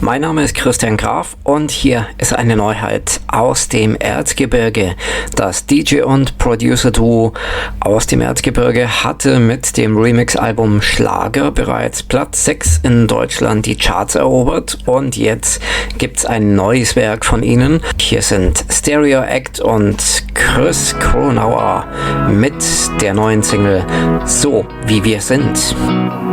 Mein Name ist Christian Graf und hier ist eine Neuheit aus dem Erzgebirge. Das DJ- und Producer-Duo aus dem Erzgebirge hatte mit dem Remix-Album Schlager bereits Platz 6 in Deutschland die Charts erobert und jetzt gibt's ein neues Werk von ihnen. Hier sind Stereo Act und Chris Kronauer mit der neuen Single So wie wir sind.